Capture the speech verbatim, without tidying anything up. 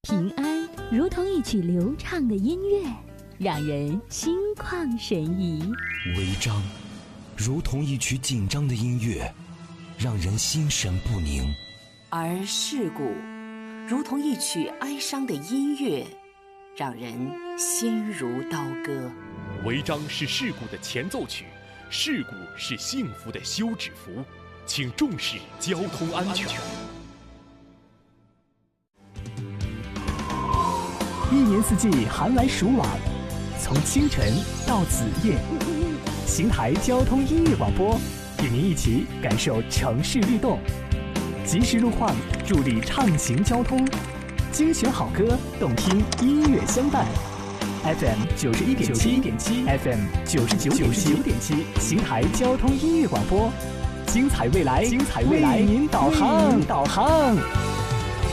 平安如同一曲流畅的音乐，让人心旷神怡； 违章如同一曲紧张的音乐，让人心神不宁； 而事故如同一曲哀伤的音乐，让人心如刀割。 违章是事故的前奏曲，事故是幸福的休止符，请重视交通安全。 一年四季寒来暑往，从清晨到子夜，邢台交通音乐广播与您一起感受城市律动，及时路况，助力畅行交通，精选好歌，动听音乐相伴。F M 九十一点七 ，F M 九十九点七，邢台交通音乐广播，精彩未来，精彩未来，为您导航，导航。